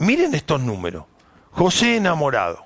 miren estos números. José Enamorado,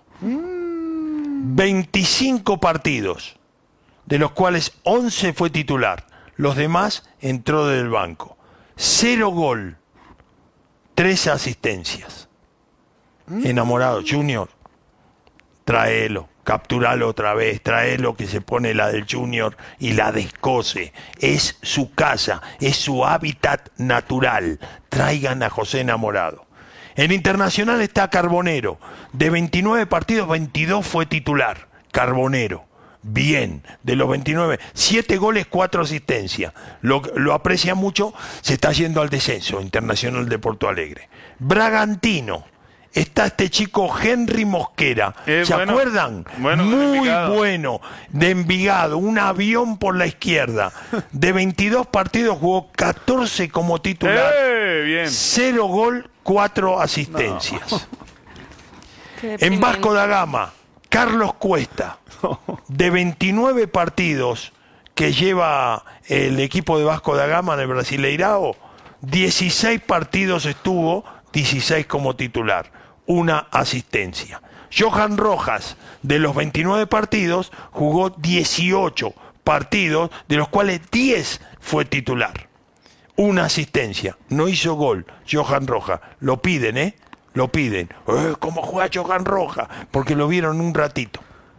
25 partidos, de los cuales 11 fue titular. Los demás entró del banco. 0 gol, 3 asistencias. Enamorado, Junior, tráelo, capturalo otra vez, tráelo que se pone la del Junior y la descose. Es su casa, es su hábitat natural. Traigan a José Enamorado. En Internacional está Carbonero. De 29 partidos, 22 fue titular. Carbonero. Bien, de los 29, 7 goles, 4 asistencias. Lo aprecia mucho, se está yendo al descenso, Internacional de Porto Alegre. Bragantino, está este chico Henry Mosquera, ¿se acuerdan? Muy bueno, de Envigado, un avión por la izquierda. De 22 partidos jugó 14 como titular, bien. 0 gol, 4 asistencias. En Vasco da Gama, Carlos Cuesta, de 29 partidos que lleva el equipo de Vasco da Gama en el Brasileirao, 16 partidos estuvo, 16 como titular, 1 asistencia. Johan Rojas, de los 29 partidos, jugó 18 partidos, de los cuales 10 fue titular, 1 asistencia, no hizo gol. Johan Rojas, lo piden, lo piden. ¿Cómo juega Johan Rojas? Porque lo vieron un ratito.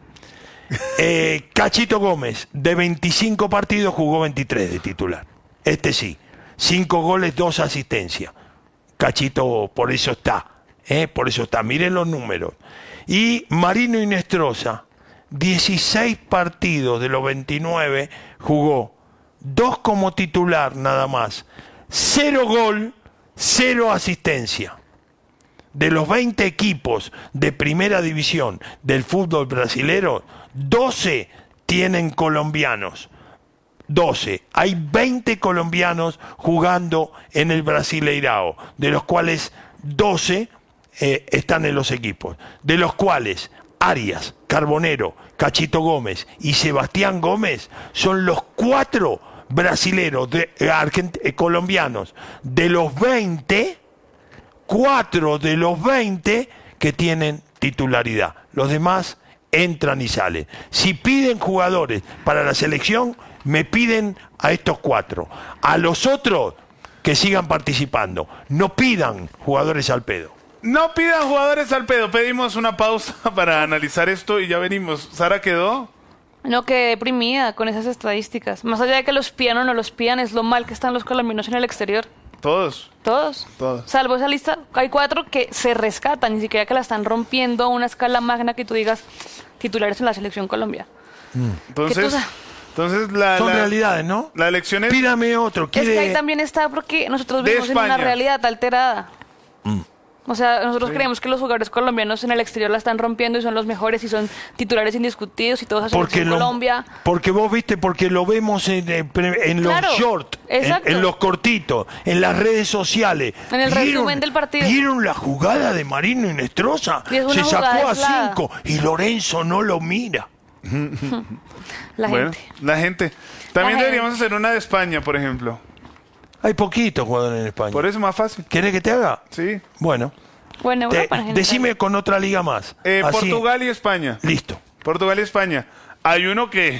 Cachito Gómez, de 25 partidos jugó 23 de titular. Este sí, 5 goles, 2 asistencias. Cachito por eso está, miren los números. Y Marino Inestrosa, 16 partidos de los 29 jugó, 2 como titular nada más, 0 gol, 0 asistencia. De los 20 equipos de primera división del fútbol brasilero, 12 tienen colombianos. 12. Hay 20 colombianos jugando en el Brasileirao, de los cuales 12 están en los equipos. De los cuales Arias, Carbonero, Cachito Gómez y Sebastián Gómez son los 4 brasileros colombianos de los 20. 4 de los 20 que tienen titularidad. Los demás entran y salen. Si piden jugadores para la selección, me piden a estos 4. A los otros, que sigan participando. No pidan jugadores al pedo. No pidan jugadores al pedo. Pedimos una pausa para analizar esto y ya venimos. ¿Sara quedó? No, quedé deprimida con esas estadísticas. Más allá de que los pidan o no los pidan, es lo mal que están los colombianos en el exterior. Todos. Salvo esa lista, hay 4 que se rescatan, ni siquiera que la están rompiendo a una escala magna que tú digas titulares en la selección Colombia. Entonces son realidades, ¿no? La elección es... Pídame otro. Es que ahí también está porque nosotros vivimos en una realidad alterada. O sea, nosotros creemos que los jugadores colombianos en el exterior la están rompiendo y son los mejores y son titulares indiscutidos y todos a selección Colombia. Porque vos viste, porque lo vemos en los shorts, en los cortitos, en las redes sociales. En el resumen del partido. ¿Vieron la jugada de Marino Inestrosa? Se sacó a 5 y Lorenzo no lo mira. La gente. También deberíamos hacer una de España, por ejemplo. Hay poquitos jugadores en España. Por eso es más fácil. ¿Querés que te haga? Sí. Bueno, decime con otra liga más. Portugal y España. Listo. Portugal y España. Hay uno que...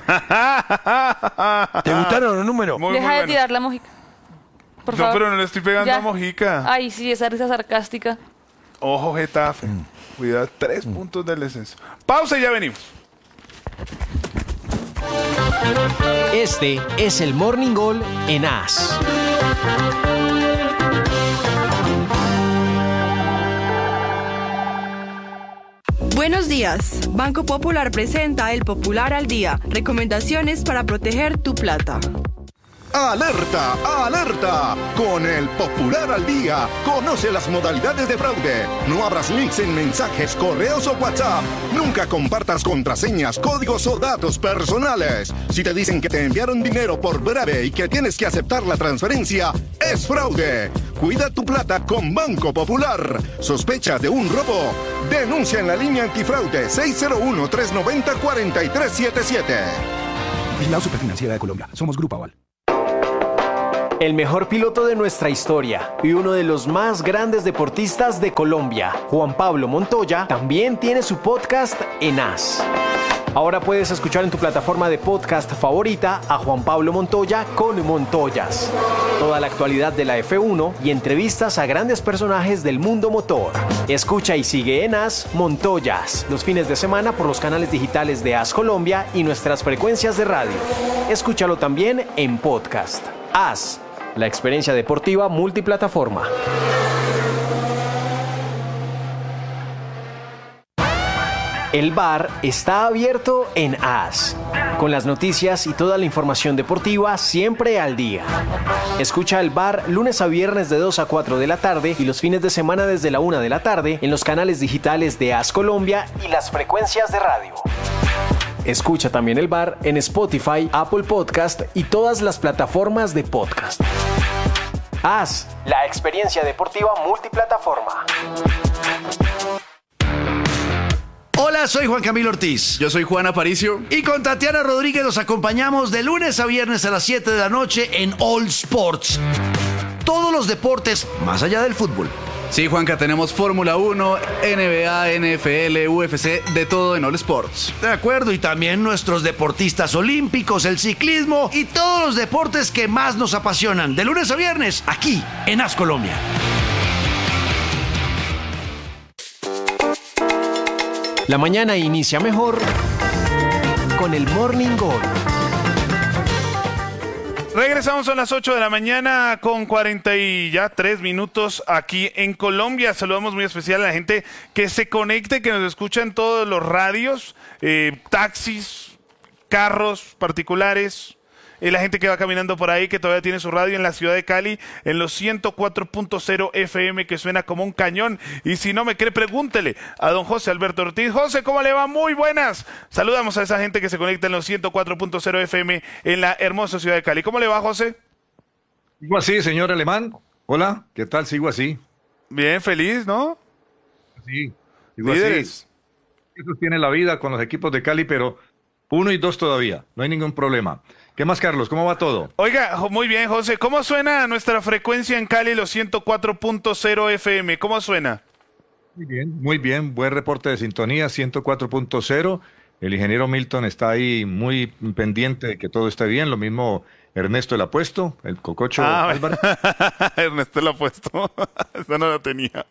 ¿Te gustaron los números? Deja de tirar la mojica. Por favor. Pero no le estoy pegando a mojica. Ay, sí, esa risa sarcástica. Ojo, Getafe. Cuidado, 3 puntos del descenso. Pausa y ya venimos. Este es el Morning Gol en AS. Buenos días. Banco Popular presenta El Popular al Día. Recomendaciones para proteger tu plata. ¡Alerta! ¡Alerta! Con el Popular al Día, conoce las modalidades de fraude. No abras links en mensajes, correos o WhatsApp. Nunca compartas contraseñas, códigos o datos personales. Si te dicen que te enviaron dinero por breve y que tienes que aceptar la transferencia, es fraude. Cuida tu plata con Banco Popular. ¿Sospecha de un robo? Denuncia en la línea antifraude 601-390-4377. Vigilado Superfinanciera de Colombia. Somos Grupo Aval. El mejor piloto de nuestra historia y uno de los más grandes deportistas de Colombia, Juan Pablo Montoya, también tiene su podcast en AS. Ahora puedes escuchar en tu plataforma de podcast favorita a Juan Pablo Montoya con Montoyas. Toda la actualidad de la F1 y entrevistas a grandes personajes del mundo motor. Escucha y sigue en AS Montoyas los fines de semana por los canales digitales de AS Colombia y nuestras frecuencias de radio. Escúchalo también en podcast. AS, la experiencia deportiva multiplataforma. El bar está abierto en AS, con las noticias y toda la información deportiva siempre al día. Escucha el bar lunes a viernes de 2 a 4 de la tarde y los fines de semana desde la 1 de la tarde en los canales digitales de AS Colombia y las frecuencias de radio. Escucha también el bar en Spotify, Apple Podcast y todas las plataformas de podcast. AS, la experiencia deportiva multiplataforma. Hola, soy Juan Camilo Ortiz. Yo soy Juan Aparicio. Y con Tatiana Rodríguez nos acompañamos de lunes a viernes a las 7 de la noche en All Sports. Todos los deportes más allá del fútbol. Sí, Juanca, tenemos Fórmula 1, NBA, NFL, UFC, de todo en All Sports. De acuerdo, y también nuestros deportistas olímpicos, el ciclismo y todos los deportes que más nos apasionan. De lunes a viernes, aquí en AS Colombia. La mañana inicia mejor con el Morning Goal. Regresamos a las 8 de la mañana con 43 minutos aquí en Colombia. Saludamos muy especial a la gente que se conecte, que nos escucha en todos los radios, taxis, carros particulares. La gente que va caminando por ahí, que todavía tiene su radio en la ciudad de Cali, en los 104.0 FM, que suena como un cañón. Y si no me cree, pregúntele a don José Alberto Ortiz. José, ¿cómo le va? Muy buenas. Saludamos a esa gente que se conecta en los 104.0 FM en la hermosa ciudad de Cali. ¿Cómo le va, José? Sigo así, señor Alemán. Hola, ¿qué tal? Sigo así. Bien, feliz, ¿no? Sí, sigo Líderes. así. Eso tiene la vida con los equipos de Cali, pero 1 y 2 todavía. No hay ningún problema. ¿Qué más, Carlos? ¿Cómo va todo? Oiga, muy bien, José. ¿Cómo suena nuestra frecuencia en Cali, los 104.0 FM? ¿Cómo suena? Muy bien. Buen reporte de sintonía, 104.0. El ingeniero Milton está ahí muy pendiente de que todo esté bien. Lo mismo Ernesto el Apuesto, el Cococho Álvarez. Ernesto el Apuesto. Esa no la tenía.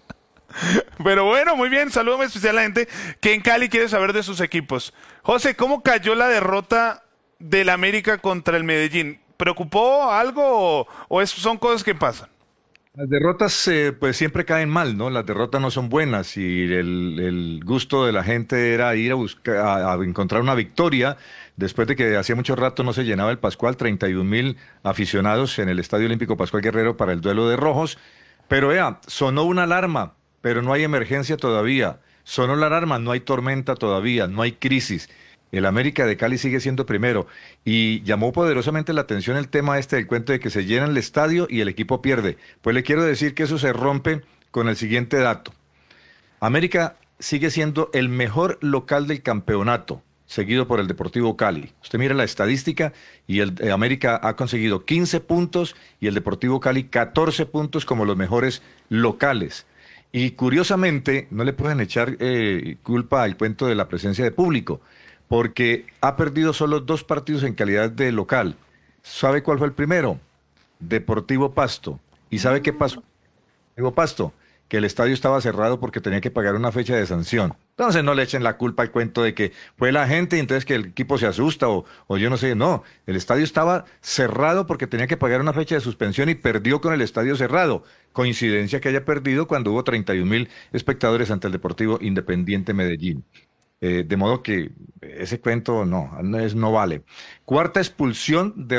Pero bueno, muy bien. Saludo muy especial a la gente que en Cali quiere saber de sus equipos. José, ¿cómo cayó la derrota del América contra el Medellín? ¿Preocupó algo o son cosas que pasan? Las derrotas pues siempre caen mal, ¿no? Las derrotas no son buenas y el gusto de la gente era ir a buscar, a encontrar una victoria después de que hacía mucho rato no se llenaba el Pascual, 31,000 aficionados en el Estadio Olímpico Pascual Guerrero para el duelo de rojos. Pero sonó una alarma, pero no hay emergencia todavía. Sonó la alarma, no hay tormenta todavía, no hay crisis. El América de Cali sigue siendo primero y llamó poderosamente la atención el tema del cuento de que se llena el estadio y el equipo pierde. Pues le quiero decir que eso se rompe con el siguiente dato. América sigue siendo el mejor local del campeonato, seguido por el Deportivo Cali. Usted mira la estadística y el América ha conseguido 15 puntos y el Deportivo Cali 14 puntos como los mejores locales. Y curiosamente no le pueden echar culpa al cuento de la presencia de público, porque ha perdido solo 2 partidos en calidad de local. ¿Sabe cuál fue el primero? Deportivo Pasto. ¿Y sabe qué pasó? Deportivo Pasto, que el estadio estaba cerrado porque tenía que pagar una fecha de sanción. Entonces no le echen la culpa al cuento de que fue la gente y entonces que el equipo se asusta o yo no sé. No, el estadio estaba cerrado porque tenía que pagar una fecha de suspensión y perdió con el estadio cerrado. Coincidencia que haya perdido cuando hubo 31,000 espectadores ante el Deportivo Independiente Medellín. De modo que ese cuento no vale. Cuarta expulsión de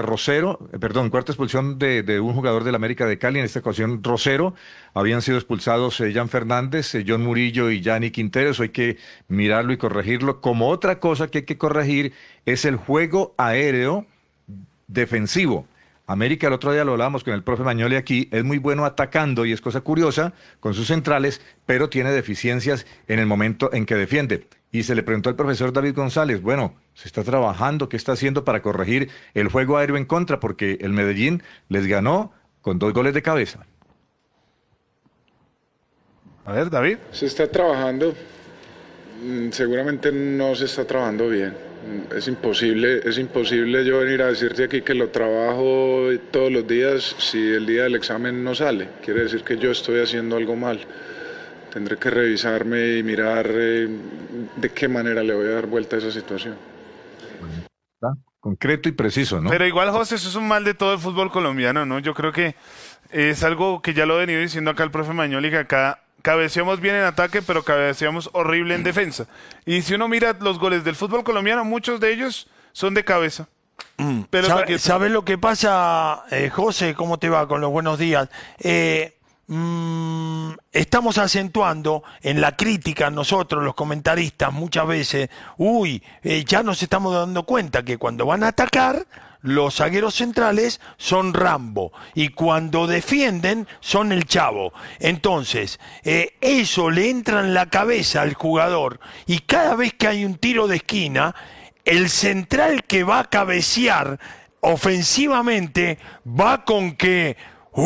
un jugador del América de Cali, en esta ocasión Rosero. Habían sido expulsados Jan Fernández, John Murillo y Gianni Quintero. Eso hay que mirarlo y corregirlo. Como otra cosa que hay que corregir es el juego aéreo defensivo. América, el otro día lo hablábamos con el profe Mañoli aquí, es muy bueno atacando y es cosa curiosa con sus centrales, pero tiene deficiencias en el momento en que defiende. y se le preguntó al profesor David González, bueno, se está trabajando, ¿qué está haciendo para corregir el juego aéreo en contra? Porque el Medellín les ganó con 2 goles de cabeza. A ver, David. Se está trabajando, seguramente no se está trabajando bien. Es imposible yo venir a decirte aquí que lo trabajo todos los días si el día del examen no sale. Quiere decir que yo estoy haciendo algo mal. Tendré que revisarme y mirar de qué manera le voy a dar vuelta a esa situación. Concreto y preciso, ¿no? Pero igual, José, eso es un mal de todo el fútbol colombiano, ¿no? Yo creo que es algo que ya lo he venido diciendo acá el profe Mañoli, que acá cabeceamos bien en ataque, pero cabeceamos horrible en defensa. Y si uno mira los goles del fútbol colombiano, muchos de ellos son de cabeza. ¿Sabes lo que pasa, José? ¿Cómo te va con los buenos días? Estamos acentuando en la crítica nosotros, los comentaristas, muchas veces, ya nos estamos dando cuenta que cuando van a atacar, los zagueros centrales son Rambo y cuando defienden son el Chavo. Entonces, eso le entra en la cabeza al jugador y cada vez que hay un tiro de esquina, el central que va a cabecear ofensivamente va con que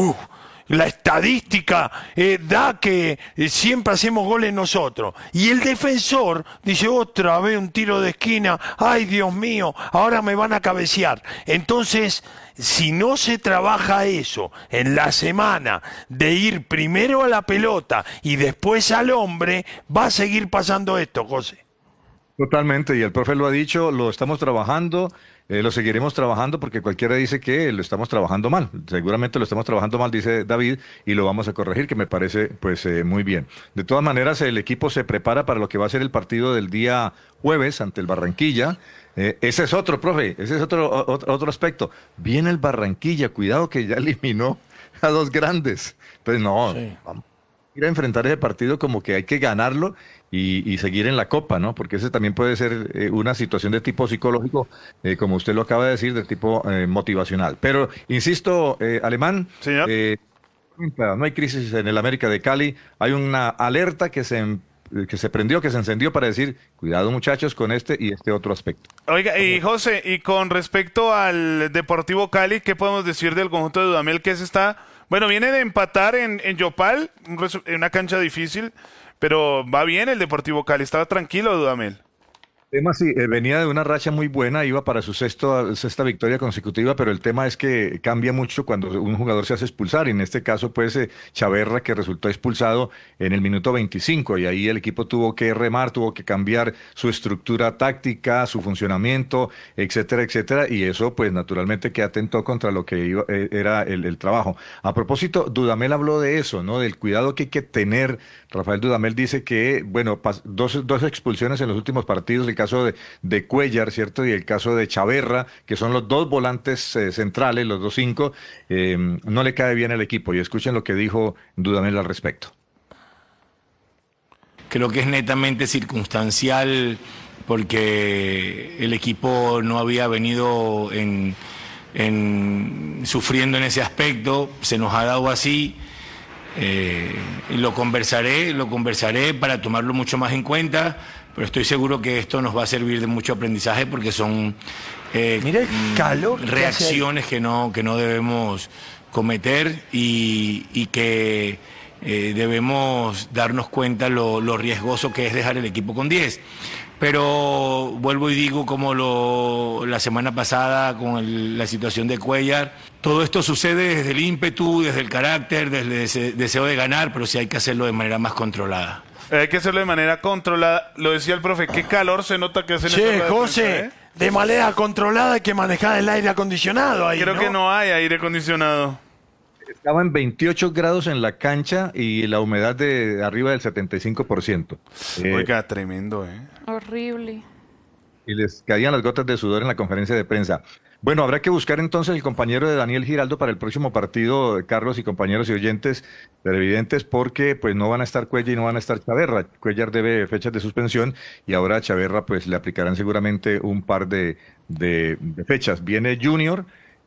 la estadística da que siempre hacemos goles nosotros. Y el defensor dice, otra vez un tiro de esquina, ay Dios mío, ahora me van a cabecear. Entonces, si no se trabaja eso en la semana de ir primero a la pelota y después al hombre, va a seguir pasando esto, José. Totalmente, y el profe lo ha dicho, lo estamos trabajando. Lo seguiremos trabajando porque cualquiera dice que lo estamos trabajando mal. Seguramente lo estamos trabajando mal, dice David, y lo vamos a corregir, que me parece pues muy bien. De todas maneras, el equipo se prepara para lo que va a ser el partido del día jueves ante el Barranquilla. Ese es otro, profe, ese es otro aspecto. Viene el Barranquilla, cuidado que ya eliminó a 2 grandes. Entonces, vamos a ir a enfrentar ese partido como que hay que ganarlo y seguir en la Copa, ¿no? Porque ese también puede ser una situación de tipo psicológico, como usted lo acaba de decir, de tipo motivacional. Pero, insisto, Alemán, señor, no hay crisis en el América de Cali, hay una alerta que se encendió para decir, cuidado muchachos con este y este otro aspecto. Oiga, y José, y con respecto al Deportivo Cali, ¿qué podemos decir del conjunto de Dudamel que viene de empatar en Yopal, en una cancha difícil, pero va bien el Deportivo Cali, estaba tranquilo Dudamel. Tema sí, venía de una racha muy buena, iba para su sexta victoria consecutiva, pero el tema es que cambia mucho cuando un jugador se hace expulsar, y en este caso pues Chaverra, que resultó expulsado en el minuto 25, y ahí el equipo tuvo que remar, tuvo que cambiar su estructura táctica, su funcionamiento, etcétera, etcétera, y eso pues naturalmente que atentó contra lo que era el trabajo. A propósito, Dudamel habló de eso, ¿no? Del cuidado que hay que tener. Rafael Dudamel dice que, bueno, dos expulsiones en los últimos partidos, el caso de Cuellar, ¿cierto? Y el caso de Chaverra, que son los 2 volantes centrales, los 2 5, no le cae bien al equipo. Y escuchen lo que dijo Dudamel al respecto. Creo que es netamente circunstancial porque el equipo no había venido sufriendo en ese aspecto, se nos ha dado así. Lo conversaré para tomarlo mucho más en cuenta, pero estoy seguro que esto nos va a servir de mucho aprendizaje porque son mira el calor reacciones que no debemos cometer y que debemos darnos cuenta lo riesgoso que es dejar el equipo con 10. Pero vuelvo y digo, como la semana pasada con la situación de Cuellar, todo esto sucede desde el ímpetu, desde el carácter, desde ese deseo de ganar, pero sí hay que hacerlo de manera más controlada. Hay que hacerlo de manera controlada. Lo decía el profe, qué calor se nota que hace en esta José, de manera controlada hay que manejar el aire acondicionado ahí, Creo que no hay aire acondicionado. Estaba en 28 grados en la cancha y la humedad de arriba del 75%. Oiga, tremendo, Horrible. Y les caían las gotas de sudor en la conferencia de prensa. Bueno, habrá que buscar entonces el compañero de Daniel Giraldo para el próximo partido, Carlos y compañeros y oyentes televidentes, porque pues no van a estar Cuellar y no van a estar Chaverra. Cuellar debe fechas de suspensión y ahora a Chaverra pues le aplicarán seguramente un par de fechas. Viene Junior,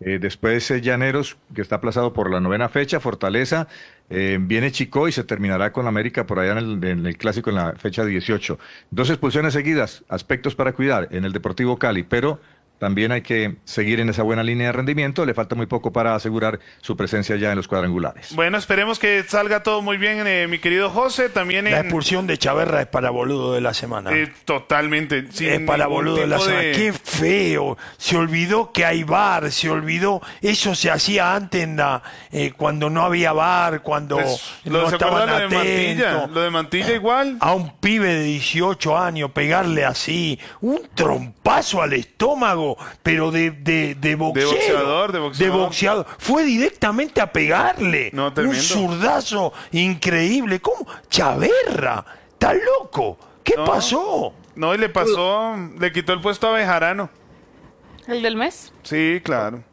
Después Llaneros, que está aplazado por la 9ª fecha, Fortaleza, viene Chicó y se terminará con América por allá en el Clásico en la fecha 18. 2 expulsiones seguidas, aspectos para cuidar en el Deportivo Cali, pero también hay que seguir en esa buena línea de rendimiento. Le falta muy poco para asegurar su presencia ya en los cuadrangulares. Bueno, esperemos que salga todo muy bien, mi querido José. También la expulsión de Chaverra es para boludo de la semana. Totalmente. Es para boludo de la semana. Qué feo. Se olvidó que hay VAR, se olvidó. Eso se hacía antes cuando no había VAR, cuando no estaban atentos. Lo de Mantilla igual. A un pibe de 18 años pegarle así, un trompazo al estómago, pero de boxeo. De boxeador. Fue directamente a pegarle. No, un zurdazo increíble. ¿Cómo? Chaverra. ¿Está loco? ¿Qué pasó? No, y le pasó, le quitó el puesto a Bejarano. ¿El del mes? Sí, claro.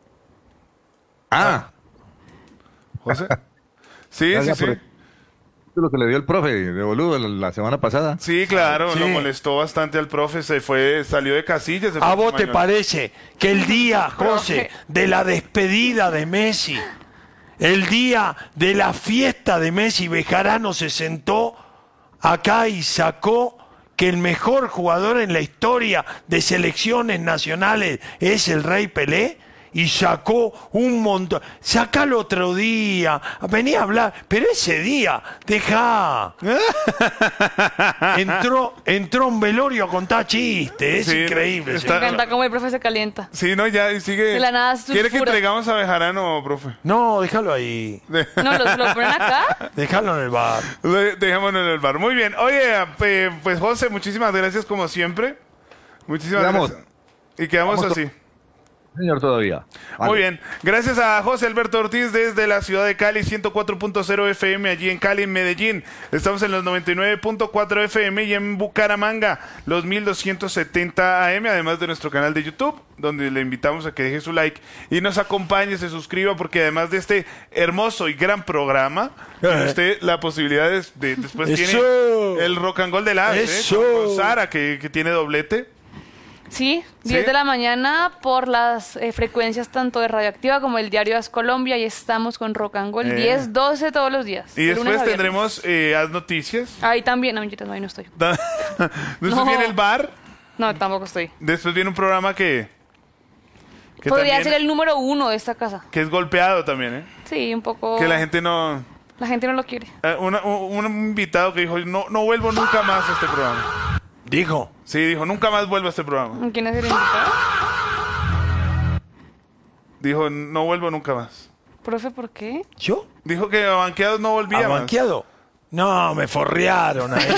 ¿José? Sí. Lo que le dio el profe de boludo la semana pasada. Sí, claro, lo molestó bastante al profe, salió de casillas. ¿A vos te parece que el día, José, de la despedida de Messi, el día de la fiesta de Messi, Bejarano se sentó acá y sacó que el mejor jugador en la historia de selecciones nacionales es el Rey Pelé? Y sacó un montón. Sácalo otro día. Venía a hablar. Pero ese día, deja. Entró un velorio a contar chistes. Es increíble. Me encanta cómo el profe se calienta. Sí, no, ya sigue. De la nada ¿Quiere que entregamos a Bejarano, profe? No, déjalo ahí. No, ¿lo ponen acá? Déjalo en el bar. Dejémoslo en el bar. Muy bien. Oye, pues José, muchísimas gracias como siempre. Muchísimas gracias. Y quedamos así. Señor, todavía. Vale. Muy bien. Gracias a José Alberto Ortiz desde la ciudad de Cali, 104.0 FM allí en Cali, en Medellín. Estamos en los 99.4 FM y en Bucaramanga, los 1270 AM, además de nuestro canal de YouTube, donde le invitamos a que deje su like y nos acompañe, se suscriba, porque además de este hermoso y gran programa, tiene usted la posibilidad de después tiene el Rock and Roll de la con Sara, que tiene doblete. Sí, 10 de la mañana por las frecuencias tanto de Radioactiva como el diario As Colombia, y estamos con Rock and Roll 10, 12 todos los días. Y después tendremos Haz Noticias. Ahí también, no, ahí no estoy. Después viene el bar. No, tampoco estoy. Después viene un programa que podría también, ser el número 1 de esta casa. Que es golpeado también, ¿eh? Sí, un poco. Que la gente no lo quiere. Un invitado que dijo, no vuelvo nunca más a este programa. ¿Dijo? Sí, dijo, nunca más vuelvo a este programa. ¿Quién es el invitado? Dijo, no vuelvo nunca más. ¿Profe, por qué? ¿Yo? Dijo que a Banqueados no volvía más. ¿A Banqueado? No, me forrearon ahí.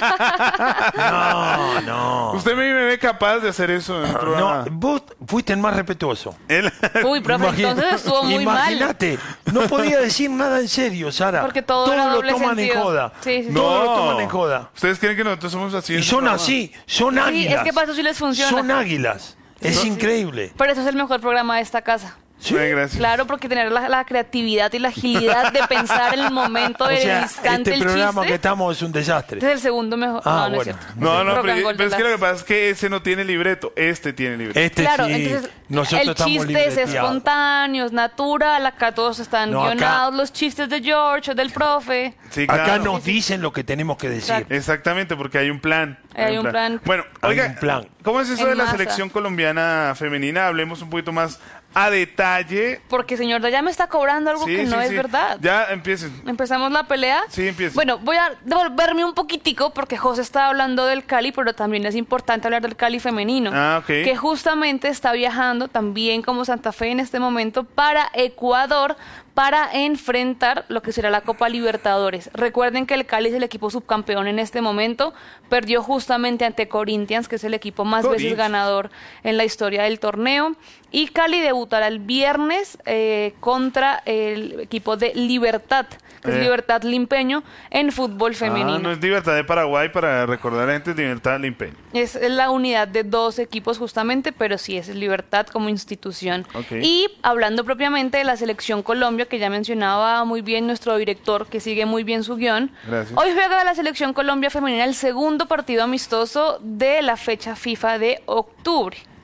No. Usted me ve capaz de hacer eso en el programa. No, vos fuiste el más respetuoso. Uy, profe, entonces estuvo muy mal. Imagínate, no podía decir nada en serio, Sara. Porque todo lo toman en joda. Sí. Todo lo toman en joda. ¿Ustedes creen que nosotros somos así? Y son así, son águilas. Sí, es que para eso sí les funciona. Son águilas. Es increíble. Por eso es el mejor programa de esta casa. Sí, gracias. Claro, porque tener la creatividad y la agilidad de pensar en el momento, del instante, el chiste. Este programa que estamos es un desastre. Este es el segundo mejor. No, no bueno. es cierto. No, pero es que lo que pasa es que ese no tiene libreto, este tiene libreto. Claro, sí, entonces nosotros el chiste es espontáneo, es natural, acá todos están guionados, los chistes de George, del profe. Sí, claro. Acá nos dicen lo que tenemos que decir. Exactamente, porque hay un plan. Hay un plan. Bueno, oiga, ¿cómo es eso de la selección colombiana femenina? Hablemos un poquito más a detalle. Porque, señor, ya me está cobrando algo que no es verdad. Ya empiecen. ¿Empezamos la pelea? Sí, empiecen. Bueno, voy a devolverme un poquitico porque José está hablando del Cali, pero también es importante hablar del Cali femenino. Que justamente está viajando también como Santa Fe en este momento para Ecuador para enfrentar lo que será la Copa Libertadores. Recuerden que el Cali es el equipo subcampeón en este momento, perdió justamente ante Corinthians, que es el equipo más veces ganador en la historia del torneo, y Cali debutará el viernes contra el equipo de Libertad, que es Libertad Limpeño, en fútbol femenino. No es Libertad de Paraguay, para recordar a la gente, es Libertad Limpeño. Es la unidad de dos equipos justamente, pero sí es Libertad como institución. Y hablando propiamente de la selección Colombia, que ya mencionaba muy bien nuestro director, que sigue muy bien su guión. Gracias. Hoy juega la selección Colombia femenina el segundo partido amistoso de la fecha FIFA de octubre.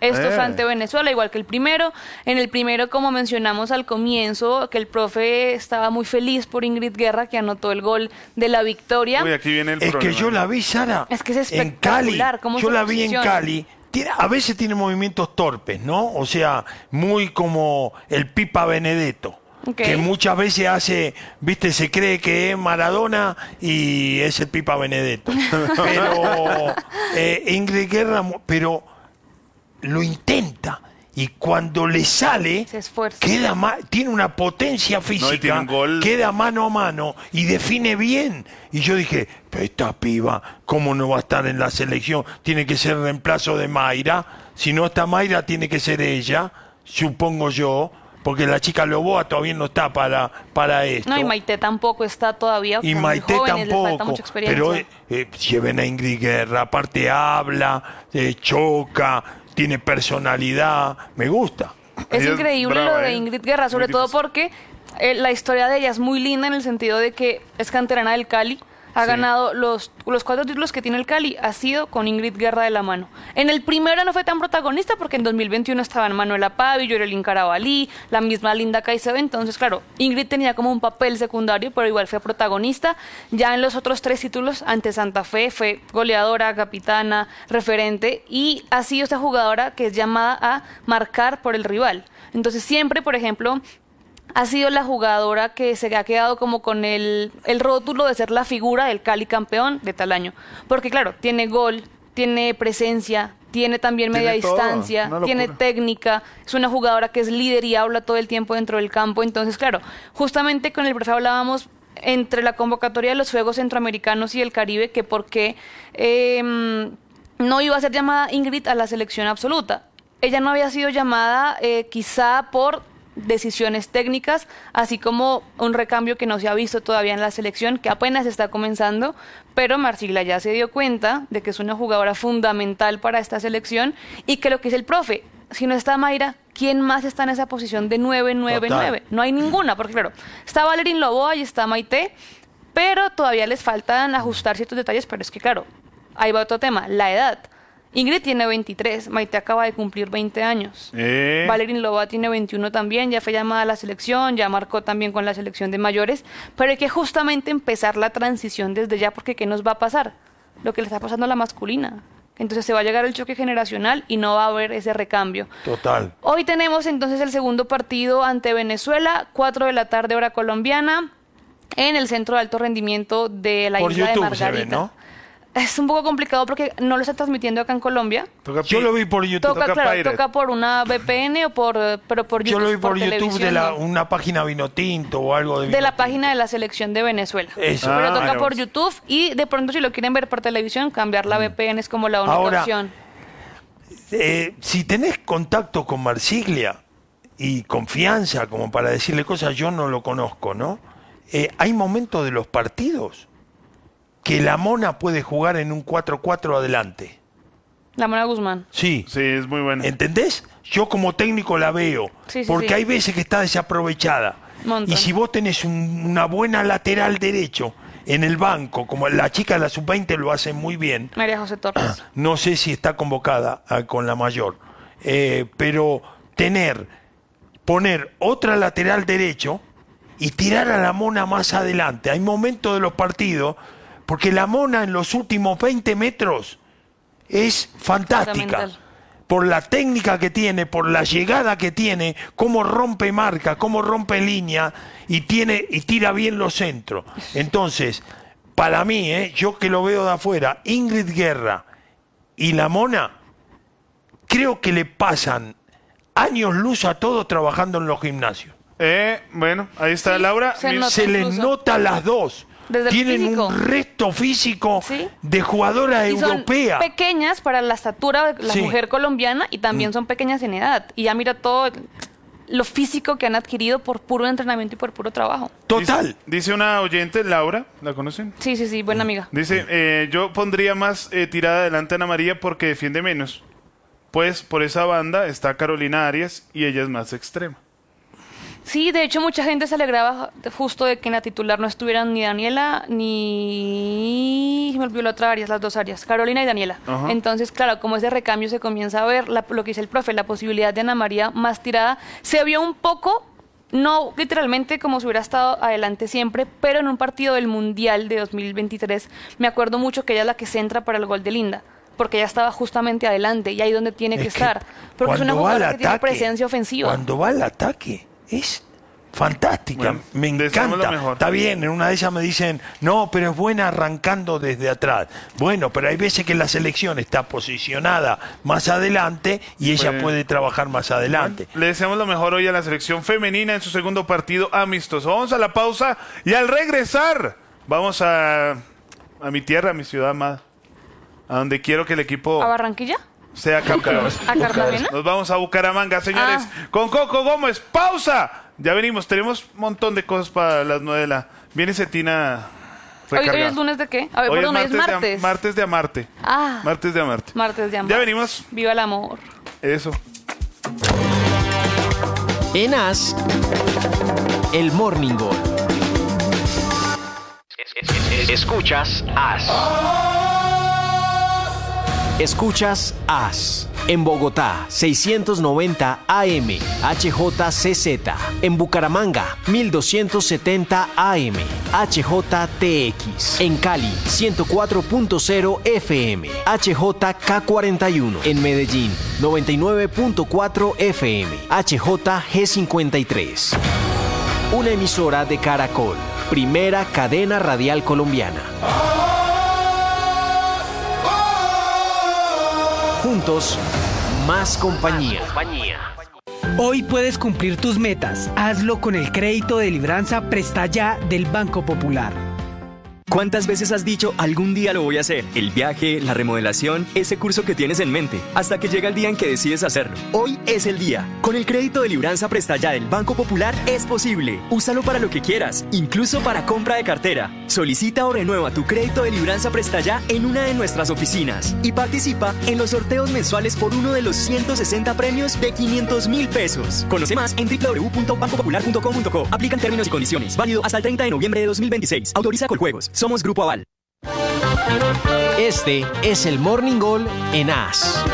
Esto fue ante Venezuela, igual que el primero. En el primero, como mencionamos al comienzo, que el profe estaba muy feliz por Ingrid Guerra, que anotó el gol de la victoria. Uy, aquí viene el problema. Que yo la vi, Sara, es que es espectacular. En Cali. Yo la vi en Cali. A veces tiene movimientos torpes, ¿no? O sea, muy como el Pipa Benedetto. Que muchas veces hace, viste, se cree que es Maradona y es el Pipa Benedetto. Pero Ingrid Guerra, pero lo intenta. Y cuando le sale, queda tiene una potencia física, queda mano a mano y define bien. Y yo dije, pero esta piba, ¿cómo no va a estar en la selección? Tiene que ser reemplazo de Mayra. Si no está Mayra, tiene que ser ella, supongo yo. Porque la chica Loboa todavía no está para esto. No, y Maite tampoco está todavía. Y Maite jóvenes, tampoco. Les falta mucha experiencia. Pero lleven a Ingrid Guerra, aparte habla, choca, tiene personalidad, me gusta. Es increíble lo de Ingrid Guerra, sobre todo porque la historia de ella es muy linda en el sentido de que es canterana del Cali. Ha ganado los 4 títulos que tiene el Cali, ha sido con Ingrid Guerra de la mano. En el primero no fue tan protagonista porque en 2021 estaban Manuela Pavi, Yorelín Carabalí, la misma Linda Caicedo. Entonces, claro, Ingrid tenía como un papel secundario, pero igual fue protagonista. Ya en los otros 3 títulos, ante Santa Fe, fue goleadora, capitana, referente, y ha sido esta jugadora que es llamada a marcar por el rival. Entonces siempre, por ejemplo, ha sido la jugadora que se ha quedado como con el rótulo de ser la figura del Cali campeón de tal año. Porque claro, tiene gol, tiene presencia, tiene también media distancia, tiene técnica, es una jugadora que es líder y habla todo el tiempo dentro del campo. Entonces, claro, justamente con el profe hablábamos entre la convocatoria de los Juegos Centroamericanos y el Caribe, que por qué no iba a ser llamada Ingrid a la selección absoluta. Ella no había sido llamada quizá por decisiones técnicas, así como un recambio que no se ha visto todavía en la selección, que apenas está comenzando, pero Marcila ya se dio cuenta de que es una jugadora fundamental para esta selección y que lo que es el profe, si no está Mayra, ¿quién más está en esa posición de 9-9-9? No hay ninguna, porque claro, está Valerín Loboa y está Maite, pero todavía les faltan ajustar ciertos detalles, pero es que claro, ahí va otro tema, la edad. Ingrid tiene 23, Maite acaba de cumplir 20 años. Valerín Loboa tiene 21 también, ya fue llamada a la selección, ya marcó también con la selección de mayores, pero hay que justamente empezar la transición desde ya, porque ¿qué nos va a pasar? Lo que le está pasando a la masculina. Entonces se va a llegar el choque generacional y no va a haber ese recambio. Total. Hoy tenemos entonces el segundo partido ante Venezuela, 4 de la tarde hora colombiana, en el Centro de Alto Rendimiento de la isla de Margarita. Se ve, ¿no? Es un poco complicado porque no lo están transmitiendo acá en Colombia. Yo lo vi por YouTube. Toca por una VPN pero por YouTube. Yo lo vi por YouTube de una página Vinotinto o algo de la página de la selección de Venezuela. Eso. Pero toca por YouTube y de pronto si lo quieren ver por televisión, cambiar la VPN es como la única opción. Si tenés contacto con Marsiglia y confianza como para decirle cosas, yo no lo conozco, ¿no? Hay momentos de los partidos que la Mona puede jugar en un 4-4 adelante. La Mona Guzmán. Sí. Sí, es muy buena. ¿Entendés? Yo como técnico la veo. Porque hay veces que está desaprovechada. Y si vos tenés una buena lateral derecho en el banco, como la chica de la sub-20 lo hace muy bien. María José Torres. No sé si está convocada con la mayor. Pero poner otra lateral derecho y tirar a la Mona más adelante. Hay momentos de los partidos, porque la Mona en los últimos 20 metros es fantástica. Por la técnica que tiene, por la llegada que tiene, cómo rompe marca, cómo rompe línea y tira bien los centros. Entonces, para mí, yo que lo veo de afuera, Ingrid Guerra y la Mona, creo que le pasan años luz a todos trabajando en los gimnasios. Bueno, ahí está Laura. Se les nota las dos. Tienen un resto físico de jugadora europea. Son pequeñas para la estatura de la mujer colombiana y también son pequeñas en edad. Y ya mira todo lo físico que han adquirido por puro entrenamiento y por puro trabajo. Total. Dice una oyente, Laura, ¿la conocen? Sí, buena amiga. Dice, yo pondría más tirada adelante a Ana María porque defiende menos. Pues por esa banda está Carolina Arias y ella es más extrema. Sí, de hecho mucha gente se alegraba justo de que en la titular no estuvieran ni Daniela ni me olvidó la otra área, las dos áreas, Carolina y Daniela. Entonces, claro, como ese recambio se comienza a ver, lo que dice el profe, la posibilidad de Ana María más tirada, se vio un poco, no literalmente como si hubiera estado adelante siempre, pero en un partido del Mundial de 2023, me acuerdo mucho que ella es la que centra para el gol de Linda, porque ella estaba justamente adelante y ahí donde tiene que estar, porque es una jugadora que tiene presencia ofensiva. Cuando va al ataque, es fantástica, bueno, me encanta. Está bien, en una de ellas me dicen, no, pero es buena arrancando desde atrás. Bueno, pero hay veces que la selección está posicionada más adelante y ella puede trabajar más adelante. Bueno, le deseamos lo mejor hoy a la selección femenina en su segundo partido amistoso. Vamos a la pausa y al regresar vamos a mi tierra, a mi ciudad amada, a donde quiero que el equipo... ¿A Barranquilla? Sea campeón. ¿A Cartagena? Nos vamos a Bucaramanga, señores, con Coco Gómez. ¡Pausa! Ya venimos, tenemos un montón de cosas para las 9 de la... Viene Cetina recargada. ¿Hoy es lunes de qué? A ver, perdón, hoy es martes. Martes de Amarte. Martes de Amarte. Martes de Amarte. Ya venimos. Viva el amor. Eso. En As, el Morning Goal. Escuchas As. Escuchas As. En Bogotá, 690 AM, HJCZ. En Bucaramanga, 1270 AM, HJTX. En Cali, 104.0 FM, HJK41. En Medellín, 99.4 FM, HJG53. Una emisora de Caracol, primera cadena radial colombiana. Juntos, más compañía. Hoy puedes cumplir tus metas. Hazlo con el crédito de Libranza Presta Ya del Banco Popular. ¿Cuántas veces has dicho algún día lo voy a hacer? El viaje, la remodelación, ese curso que tienes en mente, hasta que llega el día en que decides hacerlo. Hoy es el día. Con el crédito de Libranza Presta Ya del Banco Popular es posible. Úsalo para lo que quieras, incluso para compra de cartera. Solicita o renueva tu crédito de Libranza Presta Ya en una de nuestras oficinas y participa en los sorteos mensuales por uno de los 160 premios de 500.000 pesos. Conoce más en www.bancopopular.com.co. Aplican términos y condiciones. Válido hasta el 30 de noviembre de 2026. Autoriza Coljuegos. Somos Grupo Aval. Este es el Morning Goal en As.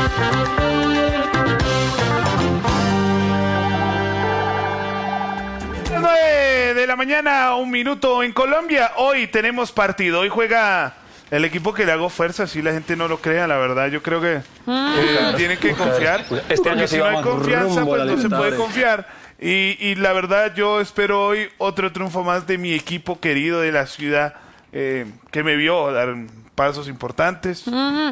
De la mañana, 1 minuto en Colombia. Hoy tenemos partido. Hoy juega el equipo que le hago fuerza. Si la gente no lo crea, la verdad, yo creo que tienen que confiar. Porque si no hay confianza, pues no se puede confiar. Y la verdad, yo espero hoy otro triunfo más de mi equipo querido de la ciudad, que me vio dar pasos importantes.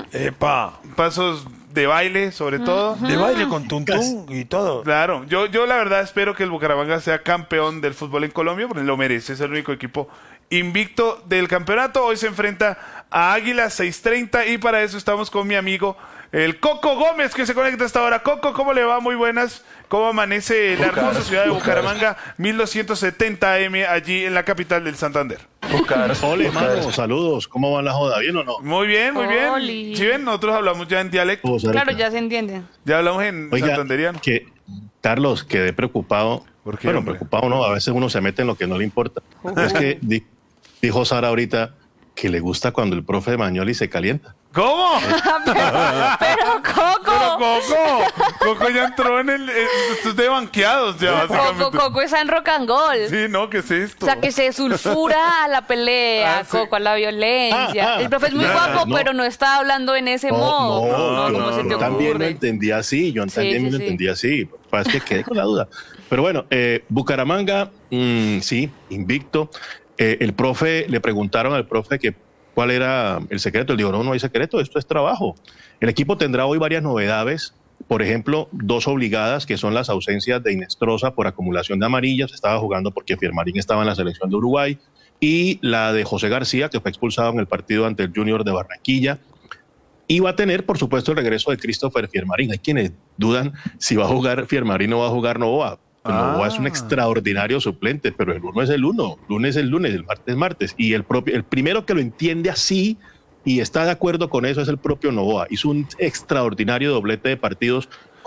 Pasos de baile, sobre todo. De baile con tuntún y todo. Claro, yo la verdad espero que el Bucaramanga sea campeón del fútbol en Colombia, porque lo merece, es el único equipo invicto del campeonato. Hoy se enfrenta a Águilas 6:30 y para eso estamos con mi amigo el Coco Gómez, que se conecta hasta ahora. Coco, ¿cómo le va? Muy buenas. ¿Cómo amanece la hermosa ciudad de Bucaramanga? 1270 AM allí en la capital del Santander. Hola, hermano, saludos. ¿Cómo va la joda? ¿Bien o no? Muy bien, muy bien. ¿Sí ven? Nosotros hablamos ya en dialecto. Claro, ya se entiende. Ya hablamos en santanderiano. Carlos, quedé preocupado. ¿Por qué, bueno, hombre? preocupado no, a veces uno se mete en lo que no le importa. Es que dijo Sara ahorita que le gusta cuando el profe de Magnoli se calienta. ¿Cómo? pero Coco. Coco ya entró en el... Esto es de banqueados ya, básicamente. Coco está en rock and roll. Sí, ¿no? ¿Qué es esto? O sea, que se sulfura a la pelea, sí. Coco, a la violencia. El profe es muy guapo, pero no está hablando en ese modo. No, se te yo también lo ocurre? entendí así, yo también lo entendí así. Es que quedé con la duda. Pero bueno, Bucaramanga, sí, invicto. El profe, le preguntaron al profe que cuál era el secreto. Él dijo, no hay secreto, esto es trabajo. El equipo tendrá hoy varias novedades. Por ejemplo, 2 obligadas, que son las ausencias de Inestrosa por acumulación de amarillas. Estaba jugando porque Fiermarín estaba en la selección de Uruguay. Y la de José García, que fue expulsado en el partido ante el Junior de Barranquilla. Y va a tener, por supuesto, el regreso de Christopher Fiermarín. Hay quienes dudan si va a jugar Fiermarín o va a jugar Novoa. Novoa es un extraordinario suplente, pero el uno es el uno, lunes es el lunes, el martes es martes. Y el primero que lo entiende así y está de acuerdo con eso es el propio Novoa. Hizo un extraordinario doblete de partidos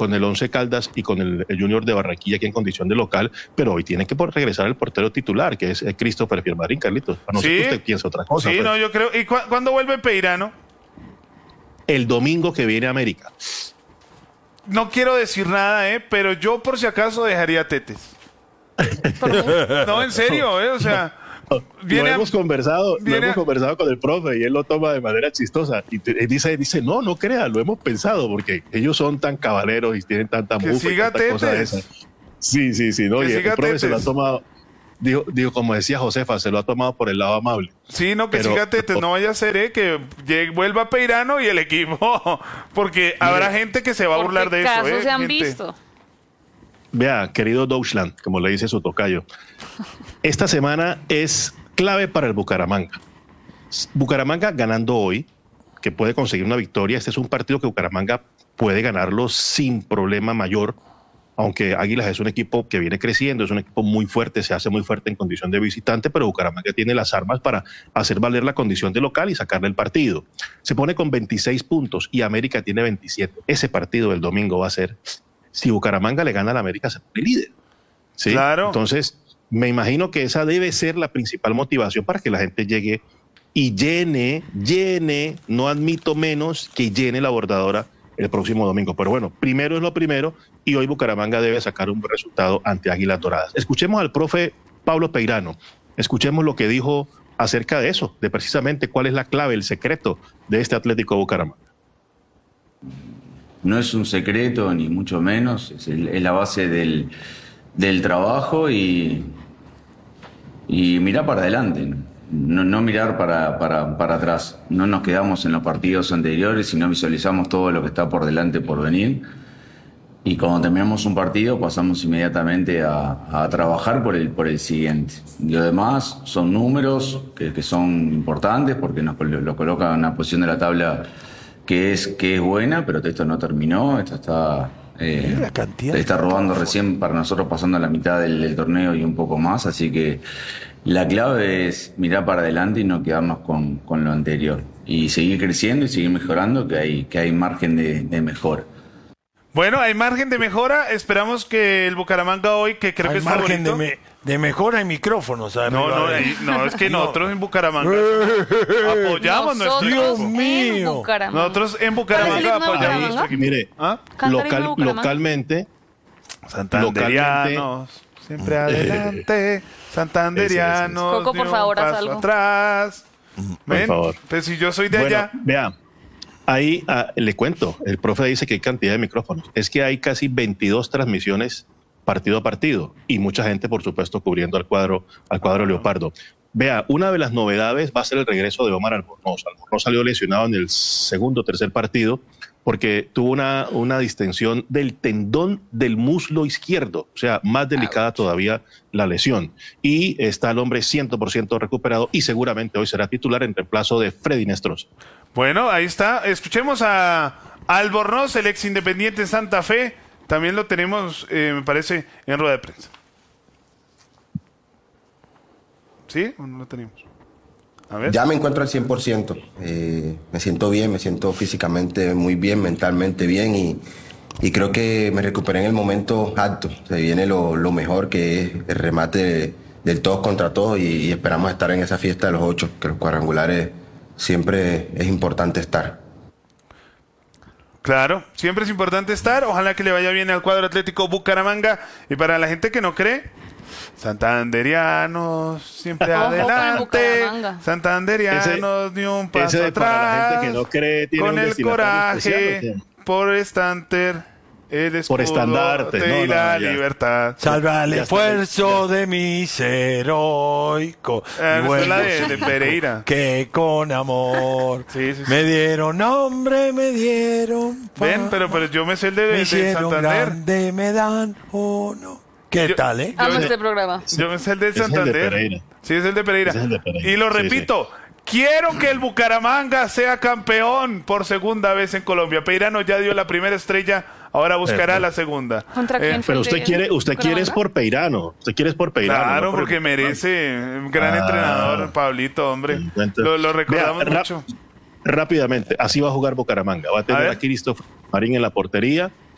con el Once Caldas y con el Junior de Barranquilla, aquí en condición de local, pero hoy tiene que regresar el portero titular, que es Christopher Firmarín, Carlitos. No sé si usted piensa otra cosa. Sí, pues. no, yo creo. ¿Y cuándo vuelve Peirano? El domingo que viene a América. No quiero decir nada, pero yo por si acaso dejaría Tetes. No, en serio, o sea... Lo hemos conversado con el profe y él lo toma de manera chistosa y dice, no crea, lo hemos pensado porque ellos son tan caballeros y tienen tanta mufa y tanta cosa de esa. Sí, no, y el profe Tetes se lo ha tomado, digo, como decía Josefa, se lo ha tomado por el lado amable. Sí, no, que siga Tetes, no vaya a ser que vuelva Peirano y el equipo, porque habrá gente que se va a burlar de eso. Casos se han visto. Vea, querido Deutschland, como le dice su tocayo, esta semana es clave para el Bucaramanga. Bucaramanga ganando hoy, que puede conseguir una victoria. Este es un partido que Bucaramanga puede ganarlo sin problema mayor, aunque Águilas es un equipo que viene creciendo, es un equipo muy fuerte, se hace muy fuerte en condición de visitante, pero Bucaramanga tiene las armas para hacer valer la condición de local y sacarle el partido. Se pone con 26 puntos y América tiene 27. Ese partido del domingo va a ser... Si Bucaramanga le gana a la América, se pone líder. ¿Sí? Claro. Entonces, me imagino que esa debe ser la principal motivación para que la gente llegue y llene, no admito menos que llene la Bordadora el próximo domingo. Pero bueno, primero es lo primero y hoy Bucaramanga debe sacar un buen resultado ante Águilas Doradas. Escuchemos al profe Pablo Peirano, escuchemos lo que dijo acerca de eso, de precisamente cuál es la clave, el secreto de este Atlético Bucaramanga. No es un secreto, ni mucho menos, es la base del trabajo y mirar para adelante, no mirar para atrás. No nos quedamos en los partidos anteriores, sino visualizamos todo lo que está por delante, por venir. Y cuando terminamos un partido pasamos inmediatamente a trabajar por el siguiente. Y lo demás son números que son importantes porque nos lo colocan en una posición de la tabla que es buena, pero esto no terminó, esto está robando recién para nosotros pasando a la mitad del torneo y un poco más, así que la clave es mirar para adelante y no quedarnos con lo anterior y seguir creciendo y seguir mejorando, que hay margen de mejora. Bueno, hay margen de mejora, esperamos que el Bucaramanga hoy, que creo que es favorito... De mejora en micrófonos. No, es que nosotros en Bucaramanga apoyamos nuestro equipo. Dios mío. Nosotros en Bucaramanga apoyamos nuestro equipo. Mire, localmente, santanderianos, siempre adelante, santanderianos, Coco, por favor, haz algo. Atrás. Por favor. Pues si yo soy de allá. Vea, ahí le cuento, el profe dice que hay cantidad de micrófonos. Es que hay casi 22 transmisiones partido a partido y mucha gente, por supuesto, cubriendo al cuadro Leopardo. Vea, una de las novedades va a ser el regreso de Omar Albornoz. Albornoz salió lesionado en el segundo o tercer partido porque tuvo una distensión del tendón del muslo izquierdo, o sea, más delicada todavía la lesión. Y está el hombre 100% recuperado y seguramente hoy será titular en reemplazo de Freddy Nestroza. Bueno, ahí está. Escuchemos a Albornoz, el ex Independiente Santa Fe. También lo tenemos, me parece, en rueda de prensa. ¿Sí? ¿O no lo tenemos? A ver. Ya me encuentro al 100%. Me siento bien, me siento físicamente muy bien, mentalmente bien y creo que me recuperé en el momento alto. Se viene lo mejor, que es el remate del todos contra todos y esperamos estar en esa fiesta de los 8, que los cuadrangulares siempre es importante estar. Claro, siempre es importante estar. Ojalá que le vaya bien al cuadro Atlético Bucaramanga. Y para la gente que no cree, santanderianos, siempre adelante. Santanderianos, ni un paso atrás. Para la gente que no cree, tiene con un el coraje, especial, por estanter. El escudo por estandarte, la libertad. Salva el esfuerzo de mi ser heroico. Es la de Pereira. Que con amor me dieron nombre, me dieron paz. Ven, pero yo me sé el de Santander. Grande, me dan uno. ¿Qué tal, Amo este programa. Yo me sé el de Santander. Sí, es el de Pereira. Y lo repito. Quiero que el Bucaramanga sea campeón por segunda vez en Colombia. Peirano ya dio la primera estrella, ahora buscará la segunda. ¿Contra quién pero usted quiere es por Peirano. Usted quiere es por Peirano. Claro, ¿no? porque merece un gran entrenador, Pablito, hombre. Lo recordamos mucho. Rápidamente, así va a jugar Bucaramanga. Va a tener a Christopher Marín en la portería.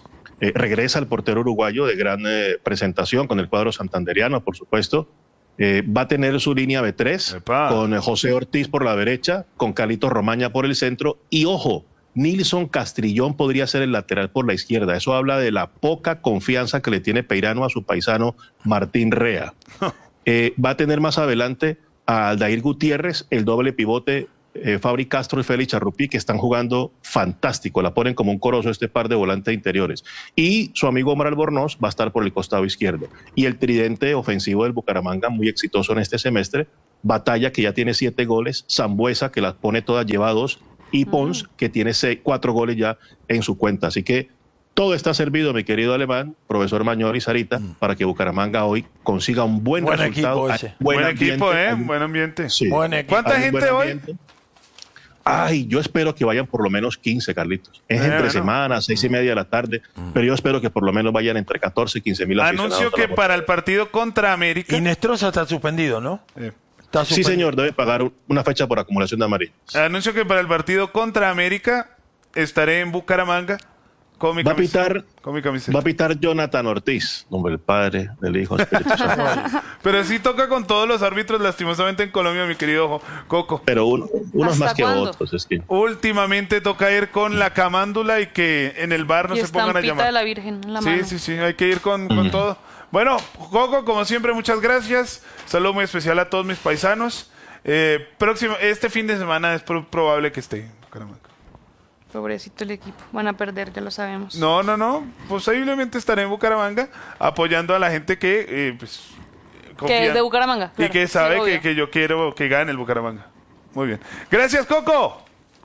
regresa el portero uruguayo de gran presentación con el cuadro santanderiano, por supuesto. Va a tener su línea B3 con José Ortiz por la derecha, con Carlitos Romaña por el centro y ojo, Nilson Castrillón podría ser el lateral por la izquierda. Eso habla de la poca confianza que le tiene Peirano a su paisano Martín Rea. Va a tener más adelante a Aldair Gutiérrez, el doble pivote Fabri Castro y Félix Charrupí, que están jugando fantástico, la ponen como un corozo este par de volantes interiores. Y su amigo Omar Albornoz va a estar por el costado izquierdo. Y el tridente ofensivo del Bucaramanga, muy exitoso en este semestre, Batalla, que ya tiene 7 goles, Sambuesa, que las pone todas, lleva 2, y Pons, que tiene 4 goles ya en su cuenta. Así que todo está servido, mi querido Alemán, profesor Mañor y Sarita, para que Bucaramanga hoy consiga un buen resultado. Buen equipo, buen ambiente. Sí. ¿Cuánta gente hoy? Ay, yo espero que vayan por lo menos 15, Carlitos. Es entre semanas, 6:30 de la tarde, pero yo espero que por lo menos vayan entre 14 y 15 mil aficionados. Anuncio que para el partido contra América... Inestrosa está suspendido, ¿no? Sí, señor, debe pagar una fecha por acumulación de amarillos. Anuncio que para el partido contra América estaré en Bucaramanga con mi camiseta. Va a pitar Jonathan Ortiz, nombre del Padre, del Hijo, Espíritu Santo. Pero sí toca con todos los árbitros, lastimosamente en Colombia, mi querido Coco. Pero unos más que otros. Es que... Últimamente toca ir con la camándula y que en el bar no se pongan a llamar. De la Virgen en la mano. Sí, hay que ir con todo. Bueno, Coco, como siempre, muchas gracias. Saludo muy especial a todos mis paisanos. Este fin de semana es probable que esté en Bucaramanga. Pobrecito el equipo. Van a perder, ya lo sabemos. No. Posiblemente estaré en Bucaramanga apoyando a la gente que confía. Que es de Bucaramanga. Claro. Y que sabe que yo quiero que gane el Bucaramanga. Muy bien. Gracias, Coco.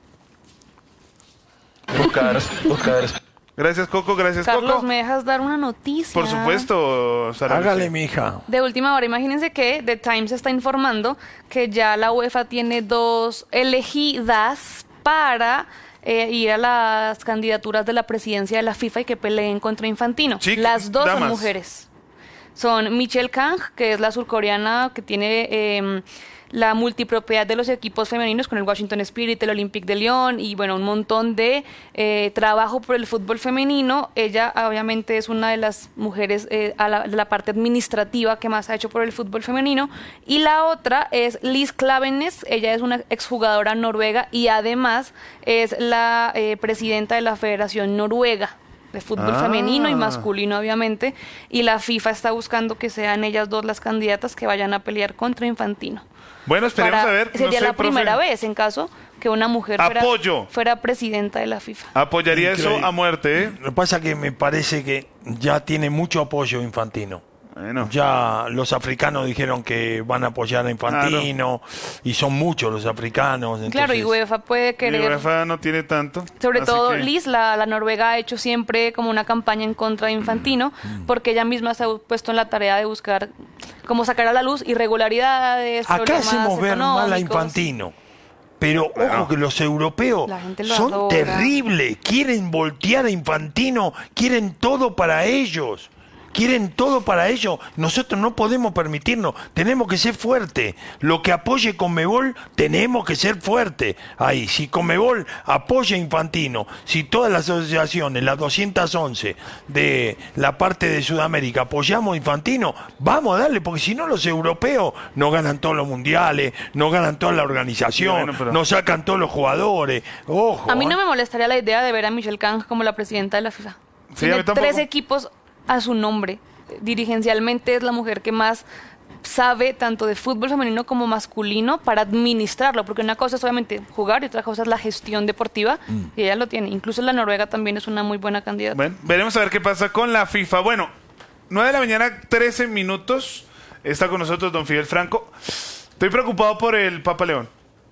Gracias, Coco. Carlos, ¿me dejas dar una noticia? Por supuesto, Sara. Hágale, mija. De última hora, imagínense que The Times está informando que ya la UEFA tiene 2 elegidas para ir a las candidaturas de la presidencia de la FIFA y que peleen contra Infantino. Las 2 son mujeres. Son Michelle Kang, que es la surcoreana que tiene la multipropiedad de los equipos femeninos con el Washington Spirit, el Olympique de Lyon y bueno, un montón de trabajo por el fútbol femenino. Ella obviamente es una de las mujeres de la parte administrativa que más ha hecho por el fútbol femenino. Y la otra es Liz Klaveness, ella es una exjugadora noruega y además es la presidenta de la Federación Noruega de fútbol femenino y masculino, obviamente, y la FIFA está buscando que sean ellas 2 las candidatas que vayan a pelear contra Infantino. Bueno, esperemos a ver. Sería la primera vez en caso que una mujer fuera presidenta de la FIFA. Apoyaría eso a muerte. Lo que pasa es que me parece que ya tiene mucho apoyo Infantino. Bueno. Ya los africanos dijeron que van a apoyar a Infantino y son muchos los africanos. Entonces... Claro, y UEFA puede querer... Y UEFA no tiene tanto. Sobre todo Liz, la noruega, ha hecho siempre como una campaña en contra de Infantino porque ella misma se ha puesto en la tarea de buscar cómo sacar a la luz irregularidades, acá hacemos ver mal a Infantino. Pero ojo que los europeos son terribles, quieren voltear a Infantino, quieren todo para ellos. Quieren todo para ellos. Nosotros no podemos permitirnos. Tenemos que ser fuertes. Lo que apoye Conmebol, tenemos que ser fuertes. Ahí, si Conmebol apoya a Infantino, si todas las asociaciones, las 211 de la parte de Sudamérica, apoyamos a Infantino, vamos a darle, porque si no los europeos no ganan todos los mundiales, no ganan toda la organización, no sacan todos los jugadores. Ojo. A mí no me molestaría la idea de ver a Michelle Kang como la presidenta de la FIFA. Sí, tiene 3 equipos a su nombre. Dirigencialmente es la mujer que más sabe tanto de fútbol femenino como masculino para administrarlo, porque una cosa es obviamente jugar y otra cosa es la gestión deportiva y ella lo tiene. Incluso la Noruega también es una muy buena candidata. Bueno, veremos a ver qué pasa con la FIFA. Bueno, 9 de la mañana, 13 minutos. Está con nosotros don Fidel Franco. Estoy preocupado por el Papa León.